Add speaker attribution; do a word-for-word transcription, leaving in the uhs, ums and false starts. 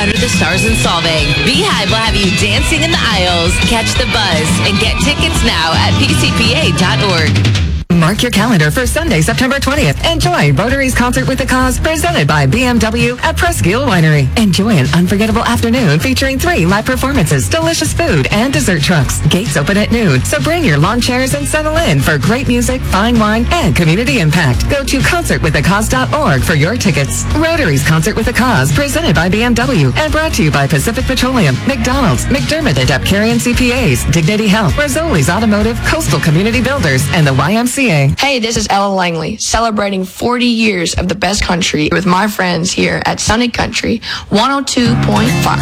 Speaker 1: Under the Stars in Solvang. Beehive will have you dancing in the aisles. Catch the buzz and get tickets now at p c p a dot org.
Speaker 2: Mark your calendar for Sunday, September twentieth. Enjoy Rotary's Concert with the Cause, presented by B M W at Presqu'île Winery. Enjoy an unforgettable afternoon featuring three live performances, delicious food, and dessert trucks. Gates open at noon, so bring your lawn chairs and settle in for great music, fine wine, and community impact. Go to concert with the cause dot org for your tickets. Rotary's Concert with the Cause, presented by B M W and brought to you by Pacific Petroleum, McDonald's, McDermott and Apcarian C P As, Dignity Health, Rizzoli's Automotive, Coastal Community Builders, and the Y M C A.
Speaker 3: Hey, this is Ella Langley, celebrating forty years of the best country with my friends here at Sunny Country one oh two point five.